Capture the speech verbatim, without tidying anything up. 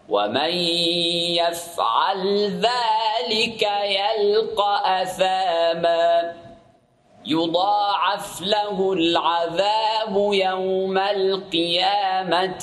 ومن يفعل ذلك يلقى أثاما يضاعف له العذاب يوم القيامة